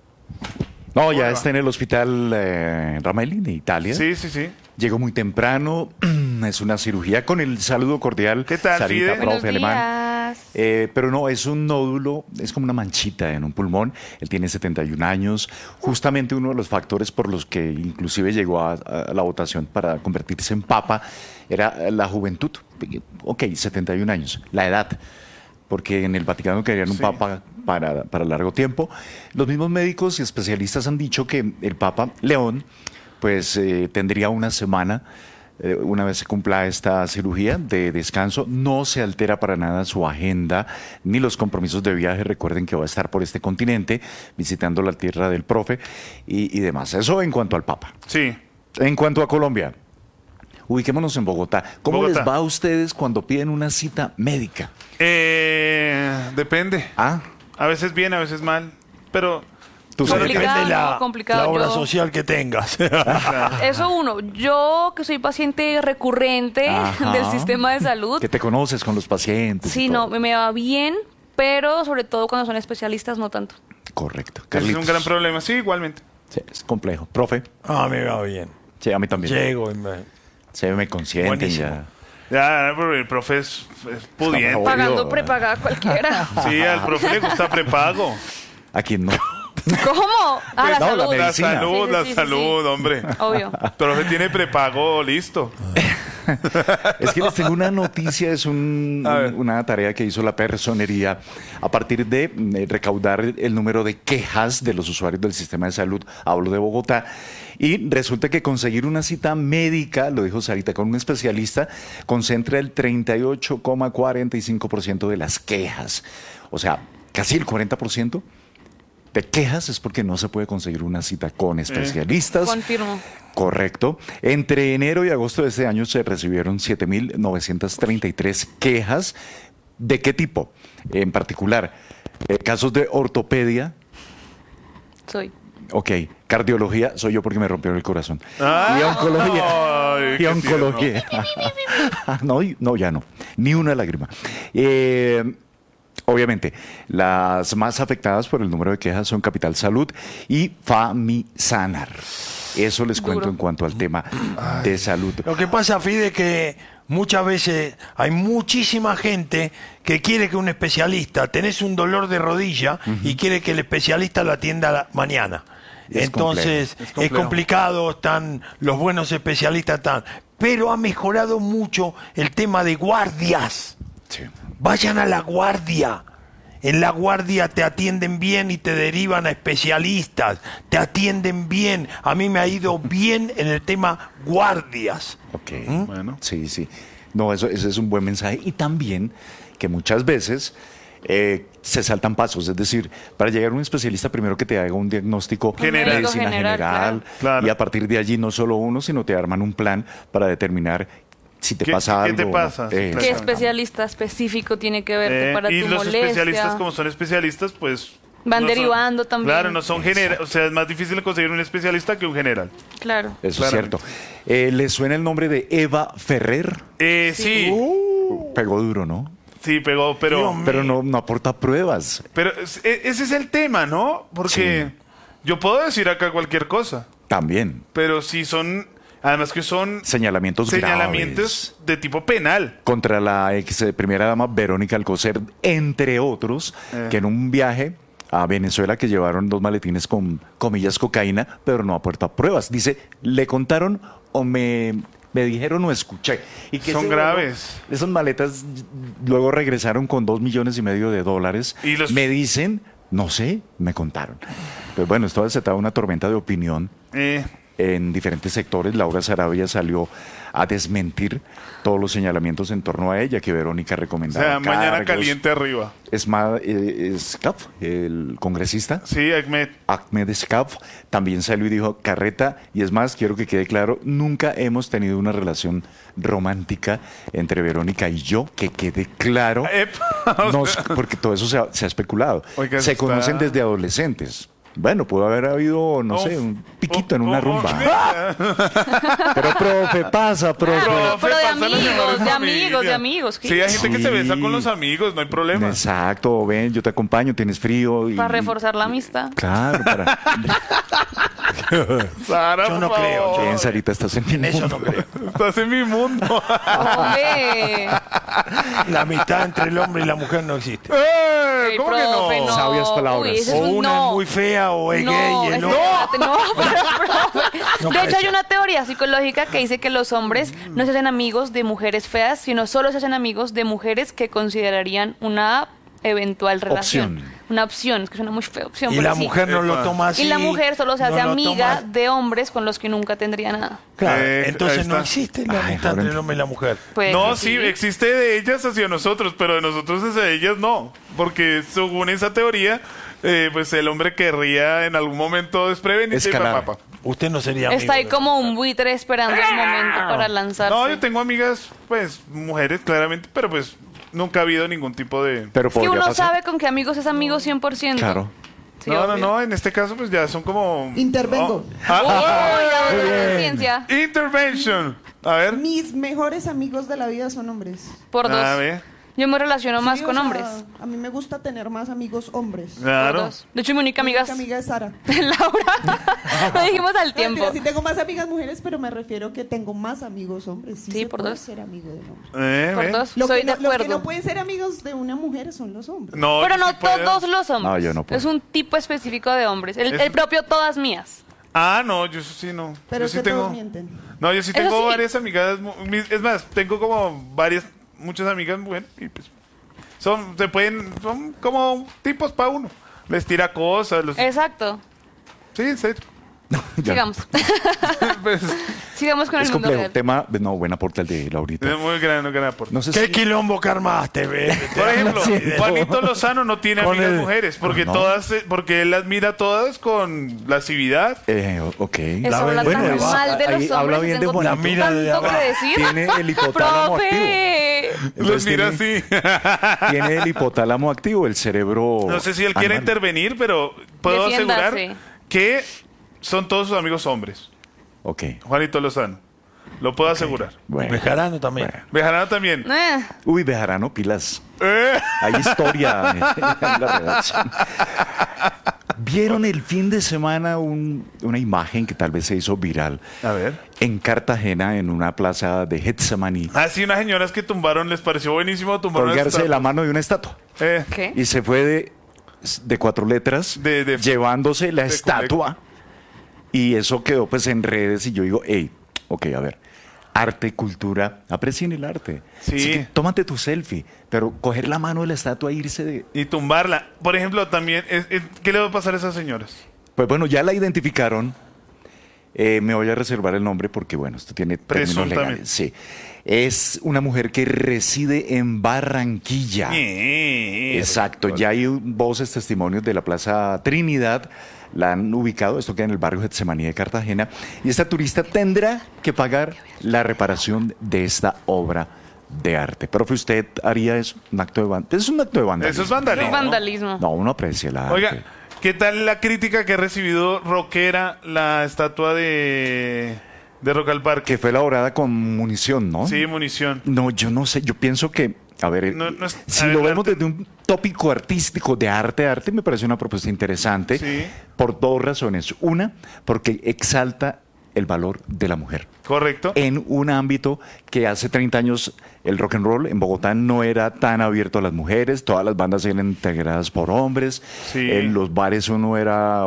No, ya está en el hospital Ramelli de Italia. Sí. Llegó muy temprano, es una cirugía con el saludo cordial. ¿Qué tal, Sarita, Fide? profe alemán. Pero no, es un nódulo, es como una manchita en un pulmón. Él tiene 71 años. Justamente uno de los factores por los que inclusive llegó a la votación para convertirse en papa era la juventud. Ok, 71 años, la edad. Porque en el Vaticano querían un papa para largo tiempo. Los mismos médicos y especialistas han dicho que el Papa León pues tendría una semana una vez se cumpla esta cirugía de descanso. No se altera para nada su agenda ni los compromisos de viaje. Recuerden que va a estar por este continente visitando la tierra del profe y demás. Eso en cuanto al Papa. Sí. En cuanto a Colombia, ubiquémonos en Bogotá. ¿Cómo les va a ustedes cuando piden una cita médica? Depende. A veces bien, a veces mal, pero... Depende la obra yo... social que tengas. Eso uno. Yo que soy paciente recurrente del sistema de salud. Que te conoces con los pacientes. Sí, no, me va bien, pero sobre todo cuando son especialistas no tanto. Correcto. Es un gran problema, sí, igualmente. Sí, es complejo. Profe. A mí me va bien. Sí, a mí también. Llego y me... Se me consienten ya. Ya, el profe es pudiente. Pagando prepagada cualquiera. Sí, al profe le gusta prepago. ¿A quién no? ¿Cómo? La salud. La salud, hombre. Obvio. El profe tiene prepago listo. Es que les tengo una noticia, es una tarea que hizo la personería a partir de recaudar el número de quejas de los usuarios del sistema de salud. Hablo de Bogotá. Y resulta que conseguir una cita médica, lo dijo Sarita, con un especialista, concentra el 38,45% de las quejas. O sea, casi el 40% de quejas es porque no se puede conseguir una cita con especialistas. Confirmo. Correcto. Entre enero y agosto de este año se recibieron 7.933 quejas. ¿De qué tipo? En particular, casos de ortopedia. Soy. Ok, cardiología, soy yo porque me rompieron el corazón. Y oncología. Ay, oncología. No, ya no. Ni una lágrima. Obviamente, las más afectadas por el número de quejas son Capital Salud y Famisanar. Eso les cuento en cuanto al tema de salud. Lo que pasa, Fide, que muchas veces hay muchísima gente que quiere que un especialista, tenés un dolor de rodilla y quiere que el especialista lo atienda mañana. Entonces, es complicado, están los buenos especialistas, pero ha mejorado mucho el tema de guardias. Sí. Vayan a la guardia. En la guardia te atienden bien y te derivan a especialistas. Te atienden bien. A mí me ha ido bien en el tema guardias. Ok, bueno. Sí. No, ese es un buen mensaje. Y también que muchas veces se saltan pasos. Es decir, para llegar a un especialista, primero que te haga un diagnóstico de medicina general. Claro. Y a partir de allí no solo uno, sino te arman un plan para determinar si te pasa algo. ¿Qué te pasa? ¿Qué especialista específico tiene que verte para tu molestia? Y los especialistas, como son especialistas, pues... Van derivando también. Claro, no son generales. O sea, es más difícil conseguir un especialista que un general. Claro. Eso es cierto. ¿Les suena el nombre de Eva Ferrer? Sí. Pegó duro, ¿no? Sí, pegó, pero no aporta pruebas. Pero ese es el tema, ¿no? Porque yo puedo decir acá cualquier cosa. También. Pero si son... Además que son señalamientos graves de tipo penal. Contra la ex primera dama Verónica Alcocer, entre otros, que en un viaje a Venezuela que llevaron 2 maletines con, comillas, cocaína, pero no aporta pruebas. Dice, le contaron o me dijeron o escuché. Y que son graves. Esas maletas luego regresaron con $2,5 millones. ¿Y me dicen, no sé, me contaron. Pues bueno, esto ha desatado una tormenta de opinión. En diferentes sectores. Laura Sarabia salió a desmentir todos los señalamientos en torno a ella que Verónica recomendaba. O sea, mañana caliente arriba. Escaf, el congresista. Sí, Ahmed Escaf también salió y dijo, carreta, y es más, quiero que quede claro, nunca hemos tenido una relación romántica entre Verónica y yo, que quede claro, porque todo eso se ha especulado. Oiga, se conocen desde adolescentes. Bueno, pudo haber habido, no sé, un piquito en una rumba. Pero, profe, pasa, profe. Pero de amigos. Sí, hay gente que se besa con los amigos, no hay problema. Exacto, ven, yo te acompaño, tienes frío. Para reforzar la amistad. Claro, Sara, yo no creo. Bien, Sarita, estás en mi mundo. Eso no creo. Estás en mi mundo. Hombre. La amistad entre el hombre y la mujer no existe. ¿Cómo que no? Sabias palabras. Uy, O una es muy fea o es gay y el otro. De hecho, hay una teoría psicológica que dice que los hombres no se hacen amigos de mujeres feas, sino solo se hacen amigos de mujeres que considerarían una eventual relación. Una opción, es que suena muy feo, opción. Y la mujer no lo toma así. Y la mujer solo se hace amiga de hombres con los que nunca tendría nada. Claro, entonces no existe la amistad entre el hombre y la mujer. Pues no, sí, existe de ellas hacia nosotros, pero de nosotros hacia ellas no. Porque según esa teoría, pues el hombre querría en algún momento desprevenido. Usted no sería amigo. Está ahí como un buitre esperando el momento para lanzarse. No, yo tengo amigas, pues, mujeres, claramente, pero pues nunca ha habido ningún tipo de... Pero es que uno sabe con qué amigos es amigo 100%. Claro. Sí, no, en este caso pues ya son como... Intervengo. Ciencia. Intervention. A ver. Mis mejores amigos de la vida son hombres. Por 2. A ver. Yo me relaciono más con hombres. A mí me gusta tener más amigos hombres. Claro. De hecho, mi única amiga es Sara. Laura. Lo dijimos al tiempo. Sí tengo más amigas mujeres, pero me refiero que tengo más amigos hombres. Sí, por 2. Ser amigo de un hombre. Por 2. Soy de acuerdo. Los que no pueden ser amigos de una mujer son los hombres. No, pero no todos los hombres. No, yo no puedo. Es un tipo específico de hombres. El propio todas mías. Ah, no, yo sí no. Pero yo es que todos mienten. No, yo sí tengo varias amigas. Es más, tengo como muchas amigas mujeres y pues son como tipos para uno. Les tira cosas. Exacto. Sí, en serio. Sigamos. Sigamos con es el mundo complejo. real. Tema, no, buen aporte el de Laurita. Es muy gran aporte. No sé ¿Qué quilombo que armaste, ve? Por ejemplo, Juanito Lozano no tiene amigas mujeres porque porque él admira a todas con lascividad. Ok. Eso habla tan mal de los hombres. Habla bien de Juanito. Tanto que decir. Tiene el hipotálamo activo. Los mira así. Tiene el hipotálamo activo, el cerebro. No sé si él quiere intervenir, pero puedo asegurar que son todos sus amigos hombres. Ok. Juanito Lozano. Lo puedo asegurar. Bueno. Bejarano también. Bueno. Bejarano también. Uy, Bejarano, pilas. Hay historia en la redacción. ¿Vieron el fin de semana una imagen que tal vez se hizo viral? A ver. En Cartagena, en una plaza de Getsemaní. Ah, sí, unas señoras que les pareció buenísimo colgarse de la mano de una estatua. ¿Qué? Y se fue de 4 letras llevándose la estatua. Y eso quedó pues en redes y yo digo, hey, ok, a ver, arte, cultura, aprecien el arte. Sí. Tómate tu selfie, pero coger la mano de la estatua e irse de... Y tumbarla. Por ejemplo, también, ¿qué le va a pasar a esas señoras? Pues bueno, ya la identificaron. Me voy a reservar el nombre porque, bueno, esto tiene términos legales. Sí. Es una mujer que reside en Barranquilla. Exacto. Ya hay voces, testimonios de la Plaza Trinidad. La han ubicado, esto queda en el barrio Getsemaní de Cartagena. Y esta turista tendrá que pagar la reparación de esta obra de arte. Profe, ¿usted haría eso? ¿Un acto de vandalismo? Es un acto de vandalismo. Eso es vandalismo. Es vandalismo. No, uno aprecia el arte. Oiga, ¿qué tal la crítica que ha recibido rockera la estatua de Rock al Parque? Que fue elaborada con munición, ¿no? Sí, munición. No, yo no sé, yo pienso que, a ver, si lo vemos desde un tópico artístico de arte, me parece una propuesta interesante, sí, por 2 razones. Una, porque exalta el valor de la mujer. Correcto. En un ámbito que hace 30 años el rock and roll en Bogotá no era tan abierto a las mujeres, todas las bandas eran integradas por hombres, sí, en los bares uno era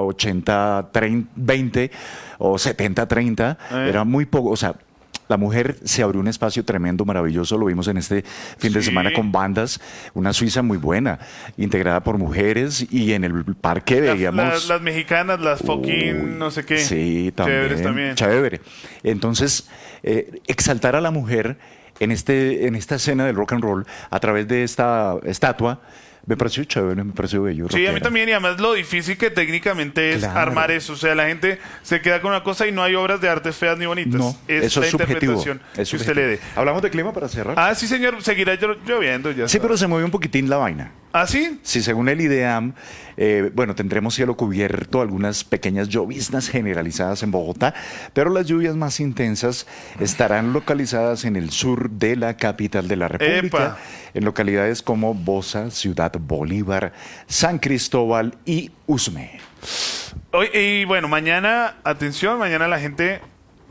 80-20 o 70-30, era muy poco, o sea, la mujer se abrió un espacio tremendo, maravilloso, lo vimos en este fin de semana con bandas, una Suiza muy buena, integrada por mujeres, y en el parque veíamos... Las mexicanas, las fucking no sé qué. Sí, también. También. Chévere. Entonces, exaltar a la mujer en esta escena del rock and roll a través de esta estatua, me pareció chévere, me pareció bello. Sí, a mí también, y además lo difícil que técnicamente es armar eso. O sea, la gente se queda con una cosa y no hay obras de arte feas ni bonitas. No, es eso la es subjetivo. Interpretación que usted le dé. ¿Hablamos de clima para cerrar? Ah, sí, señor, seguirá lloviendo ya. Sí, pero se mueve un poquitín la vaina. ¿Ah, sí? Sí, según el IDEAM, bueno, tendremos cielo cubierto, algunas pequeñas lloviznas generalizadas en Bogotá, pero las lluvias más intensas estarán localizadas en el sur de la capital de la República, en localidades como Bosa, Ciudad Bolívar, San Cristóbal y Usme. Y bueno, mañana, atención, mañana la gente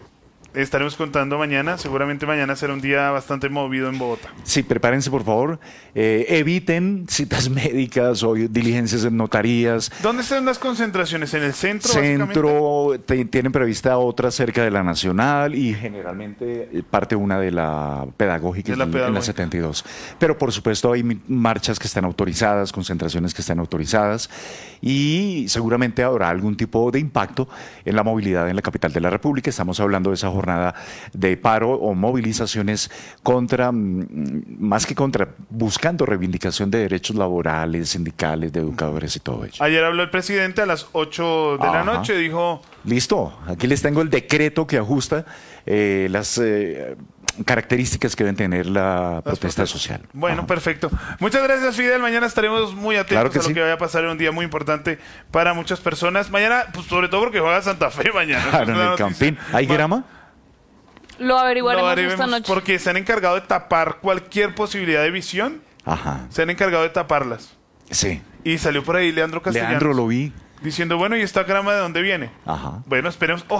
estaremos contando mañana. Seguramente mañana será un día bastante movido en Bogotá. Sí, prepárense por favor. Eviten citas médicas o diligencias en notarías. ¿Dónde están las concentraciones? ¿En el centro? Tienen prevista otra cerca de la Nacional y generalmente parte una de la Pedagógica, en la 72. Pero por supuesto hay marchas que están autorizadas, concentraciones que están autorizadas y seguramente habrá algún tipo de impacto en la movilidad en la capital de la República. Estamos hablando de esa jornada de paro o movilizaciones contra, más que contra, buscando reivindicación de derechos laborales, sindicales, de educadores y todo ello. Ayer habló el presidente a las 8 de la noche, dijo... Listo, aquí les tengo el decreto que ajusta las características que deben tener la protesta social. Bueno, perfecto. Muchas gracias, Fidel. Mañana estaremos muy atentos a lo que vaya a pasar en un día muy importante para muchas personas. Mañana, pues sobre todo porque juega Santa Fe mañana. Claro, en el Campín. ¿Hay grama? Lo averiguaremos esta noche. Porque se han encargado de tapar cualquier posibilidad de visión. Ajá. Se han encargado de taparlas. Sí. Y salió por ahí Leandro Castellanos. Leandro lo vi. Diciendo, bueno, ¿y esta grama de dónde viene? Ajá. Bueno, esperemos.